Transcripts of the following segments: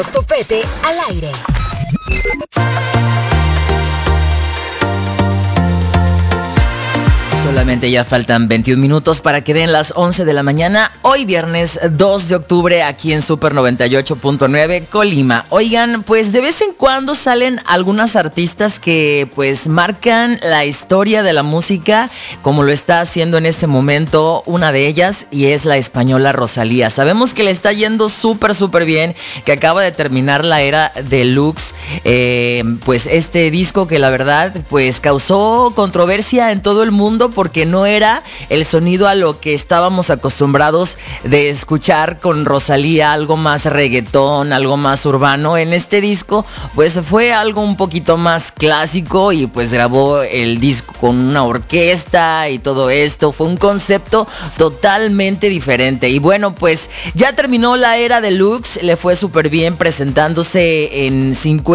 Topete al aire. Solamente ya faltan 21 minutos para que den las 11 de la mañana. Hoy viernes 2 de octubre aquí en Super 98.9 Colima. Oigan, pues de vez en cuando salen algunas artistas que pues marcan la historia de la música, como lo está haciendo en este momento una de ellas, y es la española Rosalía. Sabemos que le está yendo súper bien, que acaba de terminar la era deluxe, pues este disco que la verdad pues causó controversia en todo el mundo, porque no era el sonido a lo que estábamos acostumbrados de escuchar con Rosalía, algo más reggaetón, algo más urbano. En este disco pues fue algo un poquito más clásico, y pues grabó el disco con una orquesta y todo esto. Fue un concepto totalmente diferente, y bueno, pues ya terminó la era deluxe, le fue súper bien presentándose en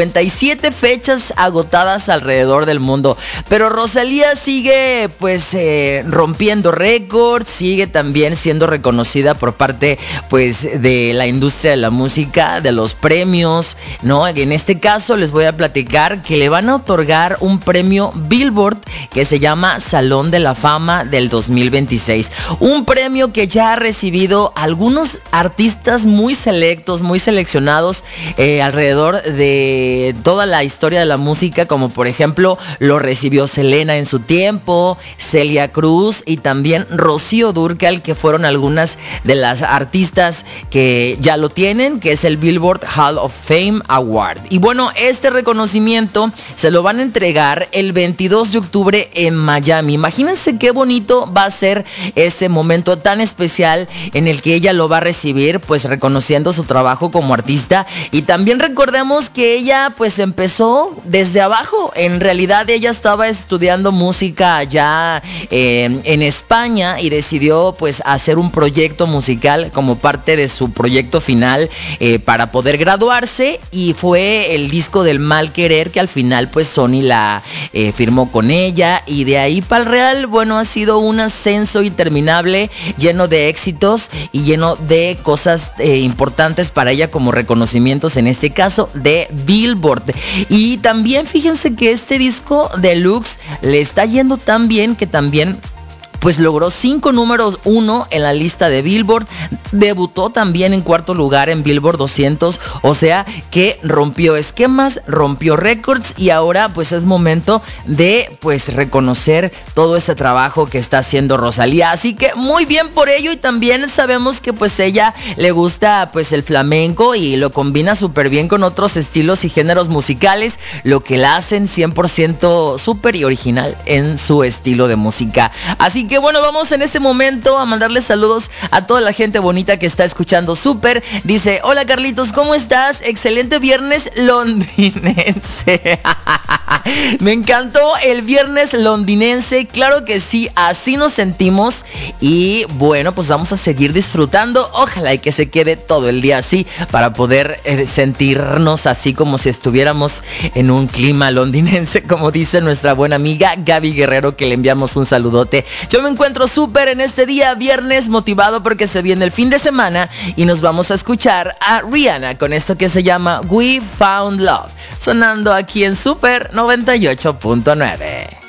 57 fechas agotadas alrededor del mundo. Pero Rosalía sigue pues rompiendo récords, sigue también siendo reconocida por parte pues de la industria de la música, de los premios, ¿no? En este caso les voy a platicar que le van a otorgar un premio Billboard que se llama Salón de la Fama del 2026. Un premio que ya ha recibido algunos artistas muy selectos, muy seleccionados alrededor de toda la historia de la música, como por ejemplo lo recibió Selena en su tiempo, Celia Cruz y también Rocío Dúrcal, que fueron algunas de las artistas que ya lo tienen, que es el Billboard Hall of Fame Award. Y bueno, este reconocimiento se lo van a entregar el 22 de octubre en Miami. Imagínense qué bonito va a ser ese momento tan especial en el que ella lo va a recibir, pues reconociendo su trabajo como artista. Y también recordemos que ella pues empezó desde abajo. En realidad ella estaba estudiando música allá en España, y decidió pues hacer un proyecto musical como parte de su proyecto final para poder graduarse, y fue el disco del Mal Querer, que al final pues Sony la firmó con ella, y de ahí para el real, bueno, ha sido un ascenso interminable, lleno de éxitos y lleno de cosas importantes para ella como reconocimientos, en este caso de Billboard. Y también fíjense que este disco deluxe le está yendo tan bien que también pues logró 5 números 1 en la lista de Billboard. Debutó también en cuarto lugar en Billboard 200. O sea que rompió esquemas, rompió récords, y ahora pues es momento de pues reconocer todo ese trabajo que está haciendo Rosalía. Así que muy bien por ello. Y también sabemos que pues ella le gusta pues el flamenco, y lo combina súper bien con otros estilos y géneros musicales, lo que la hacen 100% súper y original en su estilo de música. Así que bueno, vamos en este momento a mandarles saludos a toda la gente bonita que está escuchando Súper. Dice: hola Carlitos, ¿cómo estás? Excelente viernes londinense. Me encantó el viernes londinense. Claro que sí, así nos sentimos. Y bueno, pues vamos a seguir disfrutando. Ojalá y que se quede todo el día así, para poder sentirnos así como si estuviéramos en un clima londinense, como dice nuestra buena amiga Gaby Guerrero, que le enviamos un saludote. Yo me encuentro súper en este día viernes, motivado porque se viene el fin de semana, y nos vamos a escuchar a Rihanna con esto que se llama We Found Love, sonando aquí en Super 98.9.